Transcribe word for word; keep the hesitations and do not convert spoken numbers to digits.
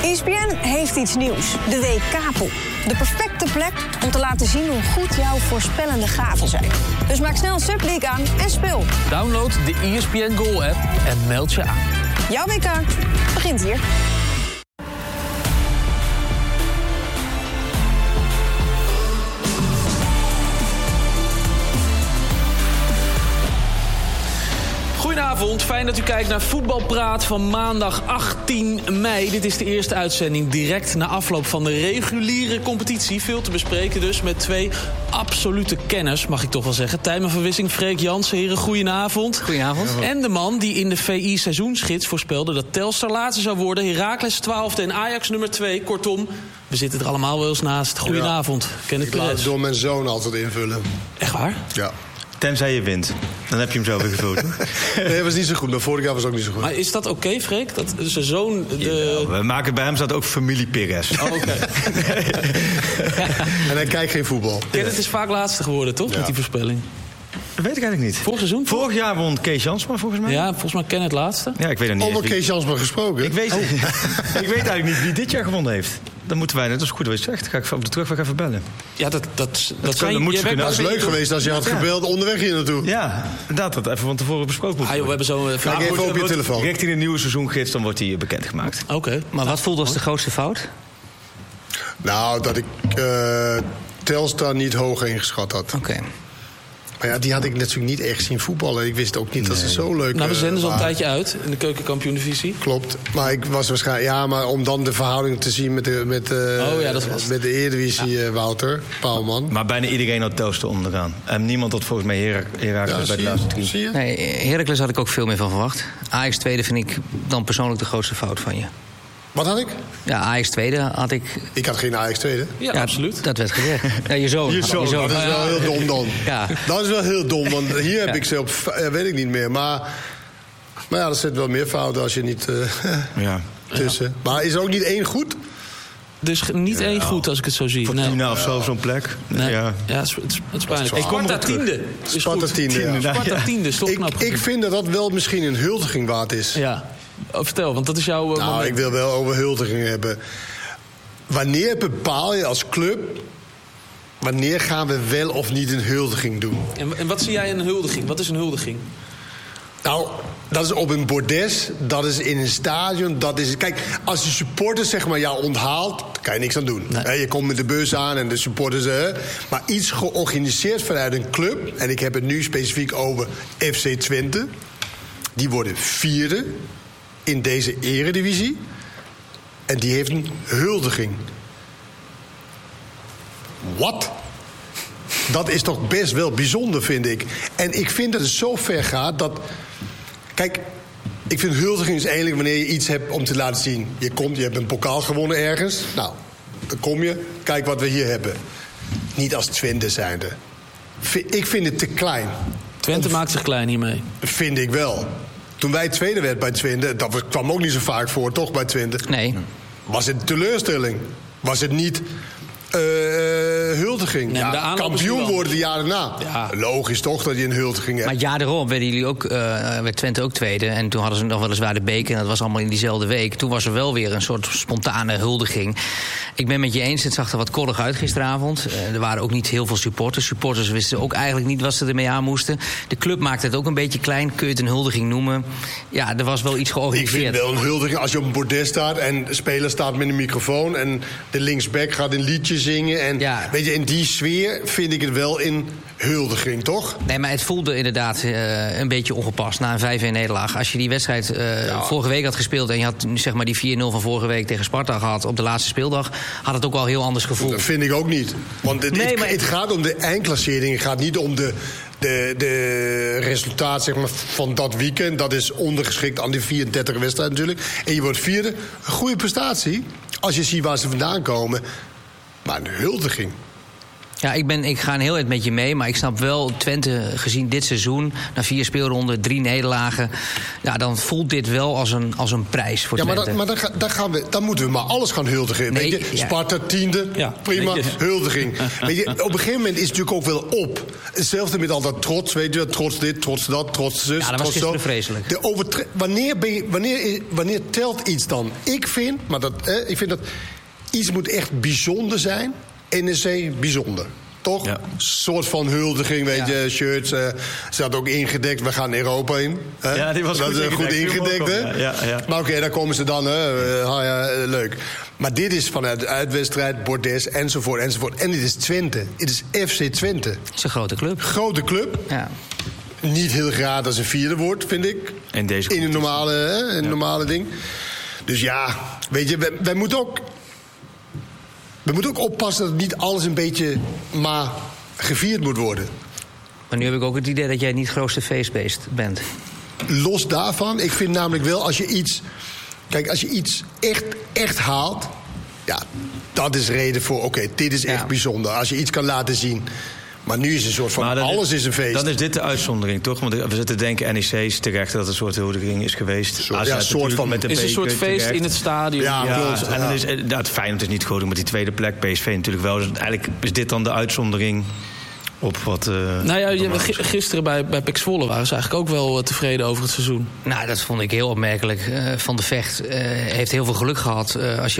E S P N heeft iets nieuws. De W K-pool. De perfecte plek om te laten zien hoe goed jouw voorspellende gaven zijn. Dus maak snel een Subleague aan en speel. Download de E S P N Goal-app en meld je aan. Jouw W K begint hier. Goedenavond, fijn dat u kijkt naar Voetbalpraat van maandag achttien mei. Dit is de eerste uitzending direct na afloop van de reguliere competitie. Veel te bespreken dus met twee absolute kenners, mag ik toch wel zeggen. Tijmen van Wissing, Freek Jansen, heren, goedenavond. Goedenavond. En de man die in de V I seizoensgids voorspelde dat Telstar laatste zou worden, Heracles twaalfde en Ajax nummer twee. Kortom, we zitten er allemaal wel eens naast. Goedenavond, ja. Kenneth Perez. Ik laat het door mijn zoon altijd invullen. Echt waar? Ja. Tenzij je wint. Dan heb je hem zo weer gevuld. Nee, dat was niet zo goed. Maar vorig jaar was het ook niet zo goed. Maar is dat oké, okay, Freek? Dat zijn zoon... De... Ja, we maken bij hem staat ook familie Perez. Oh, oké. Okay. En hij kijkt geen voetbal. Kenneth is vaak laatste geworden, toch? Ja. Met die voorspelling. Dat weet ik eigenlijk niet. Vorig seizoen? Vorig jaar won Kees Jansma, volgens mij. Ja, volgens mij Kenneth laatste. Ja, ik weet het niet. Over Kees Jansma gesproken. Ik weet, oh. ik weet eigenlijk niet wie dit jaar gewonnen heeft. Dan moeten wij, net als goed dat je zegt, ga ik op de terugweg even bellen. Ja, dat, dat, dat, dat, zijn, dat, moet dat is leuk geweest als je had gebeld ja. onderweg hier naartoe. Ja, dat had even van tevoren besproken. Ah, joh, we hebben zo Kijk even op je wordt, telefoon. Richting een nieuwe seizoengids, dan wordt die bekendgemaakt. Oké. Okay. Maar wat voelde als de grootste fout? Nou, dat ik uh, Telstar niet hoog ingeschat had. Oké. Okay. Maar ja, die had ik natuurlijk niet echt zien voetballen. Ik wist ook niet nee. dat ze zo leuk... Nou, we zenden ze al een tijdje uit in de keukenkampioen-divisie. Klopt. Maar ik was waarschijnlijk... Ja, maar om dan de verhouding te zien met de, met, uh, oh, ja, dat was met de Eredivisie, ja. uh, Wouter Paalman. Maar bijna iedereen had Telstar ondergaan. En niemand had volgens mij Herak, Heracles ja, bij de laatste drie. Zie je? Nee, Heracles had ik ook veel meer van verwacht. Ajax tweede vind ik dan persoonlijk de grootste fout van je. Wat had ik? Ja, Ajax tweede had ik... Ik had geen Ajax tweede. Ja, ja absoluut. Dat werd gezegd. Ja, je zoon. Je zoon, je zoon. Dat is wel heel dom dan. Ja. Dat is wel heel dom, want hier heb ja. ik ze op... weet ik niet meer, maar... Maar ja, er zitten wel meer fouten als je niet... Uh, ja. tussen. Ja. Maar is er ook niet één goed? Dus niet ja, één goed, als ik het zo zie. Fortuna nee. of zo, zo'n plek. Nee. Ja, ja het, is, het is pijnlijk. Ik kom Sparta tiende. Sparta tiende, ja. Sparta tiende, is toch knap. Ik, ik vind dat dat wel misschien een huldiging waard is. Ja. Oh, vertel, want dat is jouw... Uh, nou, moment. Ik wil wel over huldiging hebben. Wanneer bepaal je als club... wanneer gaan we wel of niet een huldiging doen? En, en wat zie jij in een huldiging? Wat is een huldiging? Nou, dat is op een bordes, dat is in een stadion, dat is... Kijk, als de supporters zeg maar jou onthaalt, kan je niks aan doen. Nee. He, je komt met de bus aan en de supporters... He, maar iets georganiseerd vanuit een club... en ik heb het nu specifiek over F C Twente... die worden vierde in deze eredivisie... en die heeft een huldiging. Wat? Dat is toch best wel bijzonder, vind ik. En ik vind dat het zo ver gaat dat... Kijk, ik vind huldiging is eigenlijk wanneer je iets hebt om te laten zien. Je komt, je hebt een pokaal gewonnen ergens. Nou, dan kom je, kijk wat we hier hebben. Niet als Twente zijnde. Ik vind het te klein. Twente Om, maakt zich klein hiermee. Vind ik wel. Toen wij tweede werd bij Twente... dat kwam ook niet zo vaak voor, toch, bij Twente? Nee. Was het een teleurstelling? Was het niet... Uh, huldiging. Nee, ja, kampioen worden de jaren na. Ja. Logisch toch dat je een huldiging hebt. Maar het jaar erop werden jullie ook, uh, werd Twente ook tweede. En toen hadden ze nog weliswaar de beker. En dat was allemaal in diezelfde week. Toen was er wel weer een soort spontane huldiging. Ik ben met je eens, het zag er wat koddig uit gisteravond. Uh, er waren ook niet heel veel supporters. Supporters wisten ook eigenlijk niet wat ze ermee aan moesten. De club maakte het ook een beetje klein. Kun je het een huldiging noemen? Ja, er was wel iets georganiseerd. Ik vind wel een huldiging als je op een bordes staat... en de speler staat met een microfoon... en de linksback gaat een liedje zingen. En ja. weet je, in die sfeer vind ik het wel in huldiging, toch? Nee, maar het voelde inderdaad uh, een beetje ongepast na een vijf-een nederlaag. Als je die wedstrijd uh, ja. vorige week had gespeeld... en je had zeg maar die vier nul van vorige week tegen Sparta gehad... op de laatste speeldag, had het ook wel heel anders gevoeld. Dat vind ik ook niet. Want het, nee, het, maar... het gaat om de eindklassering. Het gaat niet om de... De, de resultaat zeg maar, van dat weekend, dat is ondergeschikt aan die vierendertig wedstrijden natuurlijk. En je wordt vierde. Een goede prestatie, als je ziet waar ze vandaan komen. Maar een huldiging. Ja, ik, ben, ik ga een heel eind met je mee, maar ik snap wel, Twente gezien dit seizoen, na vier speelronden, drie nederlagen, ja, dan voelt dit wel als een, als een prijs voor ja, Twente. Ja, maar, dan, maar dan, dan, gaan we, dan moeten we maar alles gaan huldigen. Nee, weet je, ja. Sparta tiende, Ja, prima, netjes. huldiging. Weet je, op een gegeven moment is het natuurlijk ook wel op. Hetzelfde met al dat trots, weet je, trots dit, trots dat, trots zus, Ja, dat was trots zo. gisteren vreselijk. De overtre- wanneer, ben je, wanneer, is- wanneer telt iets dan? Ik vind, maar dat, eh, ik vind dat iets moet echt bijzonder zijn. N E C bijzonder. Toch? Ja. Een soort van huldiging, weet Ja. je, shirts. eh staat ook ingedekt, we gaan Europa in. Hè? Ja, die was dat goed is eh, goed ingedekt, viel me ingedekt, ook hè? op, ja, ja, ja. Maar oké, daar komen ze dan, hè. Uh, ah, ja, eh, leuk. Maar dit is vanuit de uitwedstrijd, Bordes, enzovoort, enzovoort. En dit is Twente. Het is F C Twente. Het is een grote club. Grote club. Ja. Niet heel graag als een vierde wordt, vind ik. In deze In een normale, hè, een normale ding. Dus ja, weet je, wij, wij moeten ook... We moeten ook oppassen dat niet alles een beetje maar gevierd moet worden. Maar nu heb ik ook het idee dat jij niet het grootste feestbeest bent. Los daarvan, ik vind namelijk wel als je iets... Kijk, als je iets echt, echt haalt... Ja, dat is reden voor, oké, dit is echt Ja. bijzonder. Als je iets kan laten zien. Maar nu is het een soort van, Maar dan alles is een feest. Dan is dit de uitzondering, toch? Want we zitten te denken, N E C is terecht dat het een soort huldiging is geweest. Soort- A Z ja, soort natuurlijk van- met de is een soort beker feest terecht. in het stadion. Ja, Ja, klopt. en dan Ja. is eh, ja, het Feyenoord is niet goed, maar die tweede plek, P S V natuurlijk wel. Dus eigenlijk is dit dan de uitzondering op wat... Uh, Nou ja, je- g- gisteren bij, bij P E C Zwolle waren ze eigenlijk ook wel eh, tevreden over het seizoen. Nou, dat vond ik heel opmerkelijk. Uh, Van de Vecht uh, heeft heel veel geluk gehad. Uh, als je